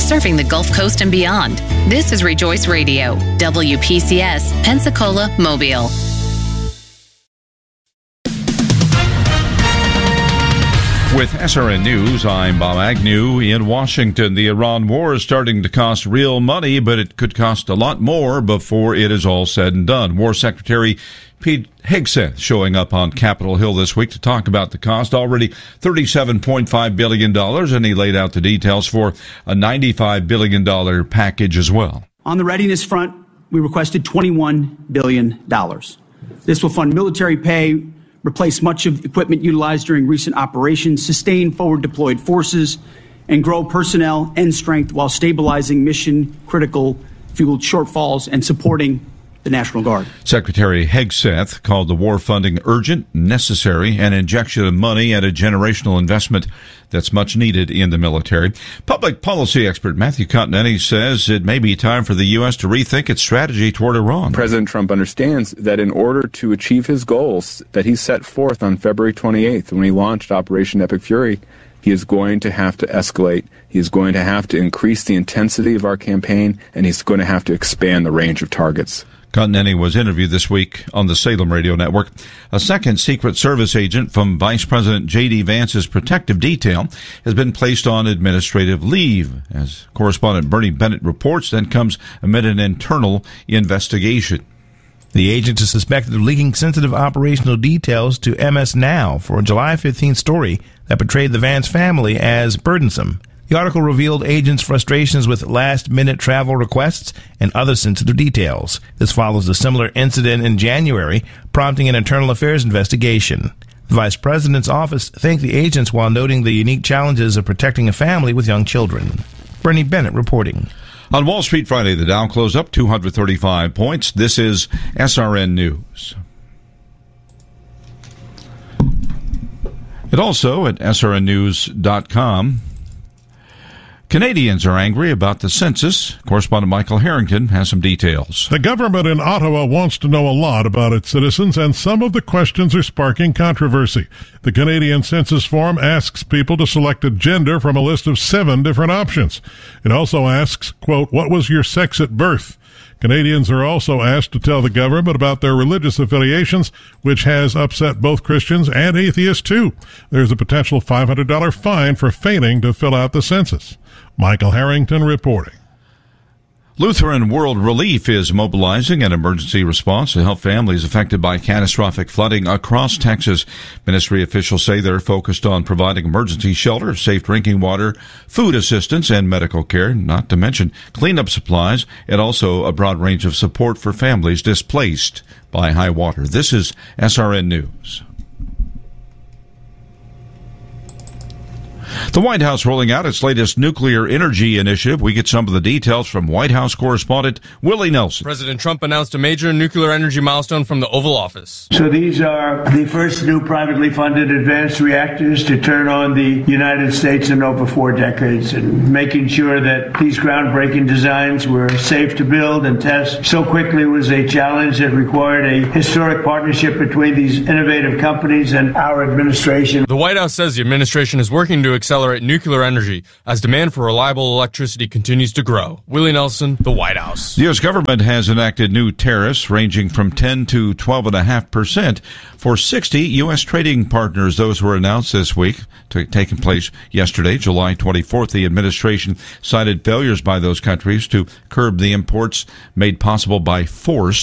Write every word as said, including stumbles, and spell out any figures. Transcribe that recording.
serving the Gulf Coast and beyond. This is Rejoice Radio, W P C S, Pensacola, Mobile. With S R N News, I'm Bob Agnew. In Washington, the Iran war is starting to cost real money, but it could cost a lot more before it is all said and done. War Secretary Pete Hegseth showing up on Capitol Hill this week to talk about the cost, already thirty-seven point five billion dollars, and he laid out the details for a ninety-five billion dollars package as well. On the readiness front, we requested twenty-one billion dollars. This will fund military pay, replace much of the equipment utilized during recent operations, sustain forward-deployed forces, and grow personnel and strength while stabilizing mission-critical fuel shortfalls and supporting the National Guard. Secretary Hegseth called the war funding urgent, necessary, an injection of money and a generational investment that's much needed in the military. Public policy expert Matthew Continetti says it may be time for the U S to rethink its strategy toward Iran. President Trump understands that in order to achieve his goals that he set forth on February twenty-eighth when he launched Operation Epic Fury, he is going to have to escalate. He is going to have to increase the intensity of our campaign, and he's going to have to expand the range of targets. Continetti was interviewed this week on the Salem Radio Network. A second Secret Service agent from Vice President J D. Vance's protective detail has been placed on administrative leave. As correspondent Bernie Bennett reports, then comes amid an internal investigation. The agent is suspected of leaking sensitive operational details to M S Now for a July fifteenth story that portrayed the Vance family as burdensome. The article revealed agents' frustrations with last-minute travel requests and other sensitive details. This follows a similar incident in January, prompting an internal affairs investigation. The vice president's office thanked the agents while noting the unique challenges of protecting a family with young children. Bernie Bennett reporting. On Wall Street Friday, the Dow closed up two hundred thirty-five points. This is S R N News. And also at S R N news dot com. Canadians are angry about the census. Correspondent Michael Harrington has some details. The government in Ottawa wants to know a lot about its citizens, and some of the questions are sparking controversy. The Canadian Census Form asks people to select a gender from a list of seven different options. It also asks, quote, what was your sex at birth? Canadians are also asked to tell the government about their religious affiliations, which has upset both Christians and atheists, too. There's a potential five hundred dollars fine for failing to fill out the census. Michael Harrington reporting. Lutheran World Relief is mobilizing an emergency response to help families affected by catastrophic flooding across Texas. Ministry officials say they're focused on providing emergency shelter, safe drinking water, food assistance, and medical care, not to mention cleanup supplies, and also a broad range of support for families displaced by high water. This is S R N News. The White House rolling out its latest nuclear energy initiative. We get some of the details from White House correspondent Willie Nelson. President Trump announced a major nuclear energy milestone from the Oval Office. So these are the first new privately funded advanced reactors to turn on the United States in over four decades, and making sure that these groundbreaking designs were safe to build and test so quickly was a challenge that required a historic partnership between these innovative companies and our administration. The White House says the administration is working to accelerate nuclear energy as demand for reliable electricity continues to grow. Willie Nelson, the White House. The U S government has enacted new tariffs ranging from ten to twelve point five percent for sixty U S trading partners. Those were announced this week, t- taking place yesterday, July twenty-fourth. The administration cited failures by those countries to curb the imports made possible by force